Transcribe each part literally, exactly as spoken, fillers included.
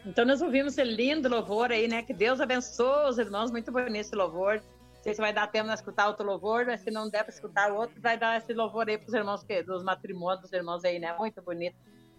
Então nós ouvimos esse lindo louvor aí, né? Que Deus abençoe os irmãos, muito bonito esse louvor. Não sei se vai dar tempo de escutar outro louvor, mas se não der para escutar o outro, vai dar esse louvor aí para os irmãos, que, dos matrimônios dos irmãos aí, né? Muito bonito.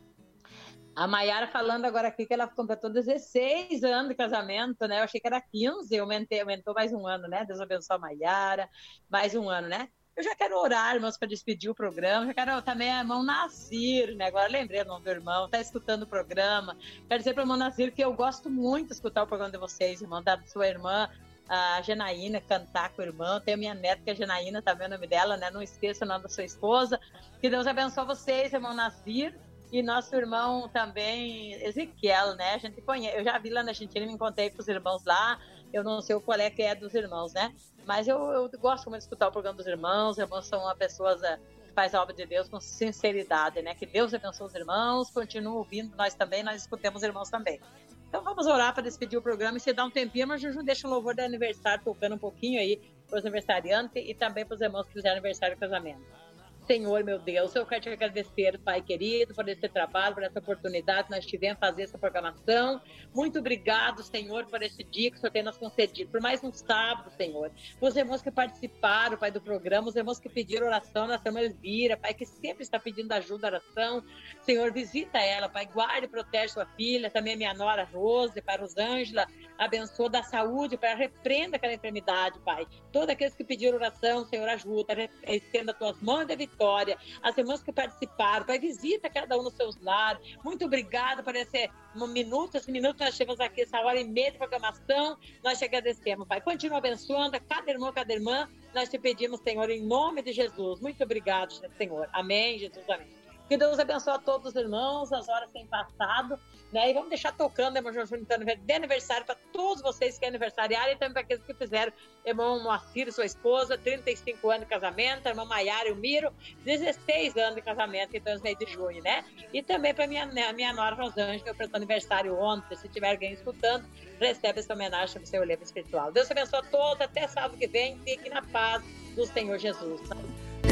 A Maiara falando agora aqui que ela completou dezesseis anos de casamento, né? Eu achei que era quinze, aumentei, aumentou mais um ano, né? Deus abençoe a Maiara, mais um ano, né? Eu já quero orar, irmãos, para despedir o programa. Já quero também a irmão Nazir, né? Agora lembrei o nome do irmão, tá escutando o programa. Quero dizer para o irmão Nazir que eu gosto muito de escutar o programa de vocês, irmão, da sua irmã, a Janaína, cantar com o irmão. Tem a minha neta, que é a Janaína, tá vendo o nome dela, né? Não esqueça o nome da sua esposa. Que Deus abençoe vocês, irmão Nazir. E nosso irmão também, Ezequiel, né? A gente conhece, eu já vi lá na Argentina, me encontrei com os irmãos lá. Eu não sei qual é que é dos irmãos, né? Mas eu, eu gosto muito de escutar o programa dos irmãos. Os irmãos são uma pessoa que faz a obra de Deus com sinceridade, né? Que Deus abençoe os irmãos, continue ouvindo nós também, nós escutemos os irmãos também. Então vamos orar para despedir o programa e se dá um tempinho, mas a gente deixa o louvor de aniversário tocando um pouquinho aí para os aniversariantes e também para os irmãos que fizeram aniversário e casamento. Senhor, meu Deus, eu quero te agradecer, Pai querido, por esse trabalho, por essa oportunidade que nós tivemos de fazer essa programação. Muito obrigado, Senhor, por esse dia que o Senhor tem nos concedido, por mais um sábado, Senhor. Os irmãos que participaram, Pai, do programa, os irmãos que pediram oração, nossa irmã Elvira, Pai, que sempre está pedindo ajuda, oração. Senhor, visita ela, Pai, guarde e protege sua filha, também a minha nora Rose, Pai, Rosângela, abençoa da saúde, Pai, repreenda aquela enfermidade, Pai. Todos aqueles que pediram oração, Senhor, ajuda, estenda as tuas mãos de vitória, as irmãs que participaram, Pai, visita cada um nos seus lares. Muito obrigada por esse minuto, esse minuto que nós tivemos aqui, essa hora e meia de programação, nós te agradecemos, Pai. Continua abençoando a cada irmão, cada irmã, nós te pedimos, Senhor, em nome de Jesus. Muito obrigado, Senhor. Amém, Jesus, amém. Que Deus abençoe a todos os irmãos, as horas têm passado, né? E vamos deixar tocando, irmão João Júnior, de aniversário para todos vocês que aniversariaram e também para aqueles que fizeram, irmão Moacir e sua esposa, trinta e cinco anos de casamento, irmã Maiara e o Miro, dezesseis anos de casamento, que estão no mês de junho, né? E também para minha, minha nora Rosângela, que eu aniversário ontem. Se tiver alguém escutando, recebe essa homenagem para o seu livro espiritual. Deus abençoe a todos, até sábado que vem, fique na paz do Senhor Jesus.